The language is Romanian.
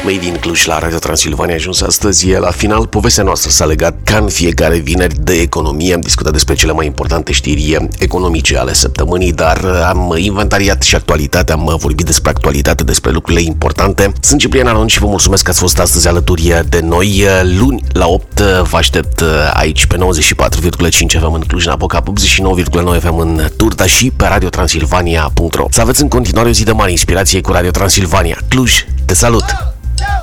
Made in Cluj la Radio Transilvania a ajuns astăzi la final. Povestea noastră s-a legat ca în fiecare vineri de economie. Am discutat despre cele mai importante știri economice ale săptămânii, dar am inventariat și actualitatea, am vorbit despre actualitate, despre lucrurile importante. Sunt Ciprian Aron și vă mulțumesc că ați fost astăzi alături de noi. Luni la 8 vă aștept aici pe 94,5 FM în Cluj-Napoca, 89,9 FM în Turda și pe radiotransilvania.ro. Să aveți în continuare o zi de mare inspirație cu Radio Transilvania. Cluj, te salut!